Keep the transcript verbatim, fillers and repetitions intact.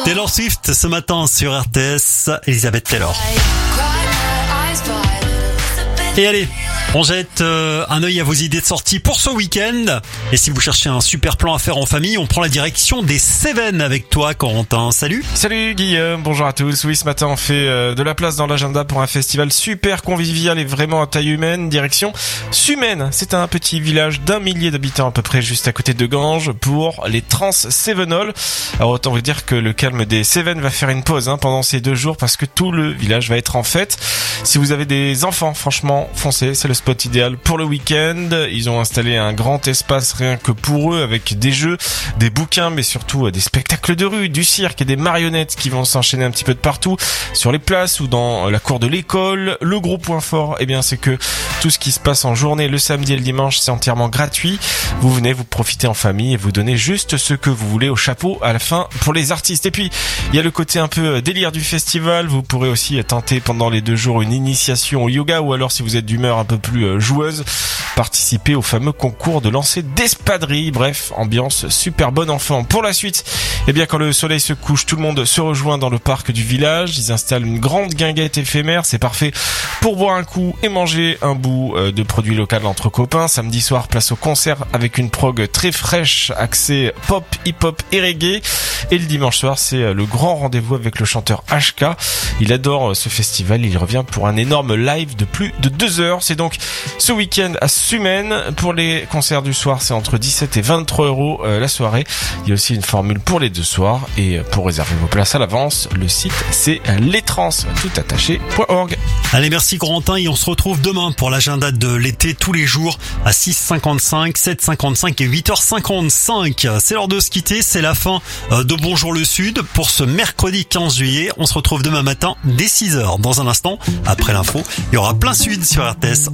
Taylor Swift ce matin sur R T S, Elisabeth Taylor. Et allez, on jette euh, un œil à vos idées de sortie pour ce week-end. Et si vous cherchez un super plan à faire en famille, on prend la direction des Cévennes avec toi, Corentin. Salut. Salut Guillaume, bonjour à tous. Oui, ce matin on fait euh, de la place dans l'agenda pour un festival super convivial et vraiment à taille humaine. Direction Sumène, c'est un petit village d'un millier d'habitants à peu près juste à côté de Ganges pour les Trans Cévenols. Alors autant vous dire que le calme des Cévennes va faire une pause hein, pendant ces deux jours parce que tout le village va être en fête. Si vous avez des enfants, franchement, foncez, c'est le spot idéal pour le week-end. Ils ont installé un grand espace rien que pour eux avec des jeux, des bouquins, mais surtout des spectacles de rue, du cirque et des marionnettes qui vont s'enchaîner un petit peu de partout sur les places ou dans la cour de l'école. Le gros point fort, eh bien, c'est que tout ce qui se passe en journée, le samedi et le dimanche, c'est entièrement gratuit. Vous venez, vous profitez en famille et vous donnez juste ce que vous voulez au chapeau à la fin pour les artistes. Et puis, il y a le côté un peu délire du festival. Vous pourrez aussi tenter pendant les deux jours une initiation au yoga ou alors si vous êtes d'humeur un peu plus joueuse, participer au fameux concours de lancer d'espadrilles. Bref, ambiance super bon enfant. Pour la suite, eh bien quand le soleil se couche, tout le monde se rejoint dans le parc du village. Ils installent une grande guinguette éphémère. C'est parfait pour boire un coup et manger un bout de produits locaux entre copains. Samedi soir, place au concert avec une prog très fraîche, axée pop, hip-hop et reggae. Et le dimanche soir, c'est le grand rendez-vous avec le chanteur H K. Il adore ce festival. Il revient pour un énorme live de plus de deux heures. C'est donc ce week-end à Sumène. Pour les concerts du soir, c'est entre dix-sept et vingt-trois euros euh, la soirée. Il y a aussi une formule pour les deux soirs. Et pour réserver vos places à l'avance, le site c'est lestrans tout attaché point org. Allez, merci Corentin et on se retrouve demain pour l'agenda de l'été tous les jours à six heures cinquante-cinq, sept heures cinquante-cinq et huit heures cinquante-cinq. C'est l'heure de se quitter, c'est la fin de Bonjour le Sud pour ce mercredi quinze juillet. On se retrouve demain matin dès six heures. Dans un instant, après l'info, il y aura plein sud sur R T S.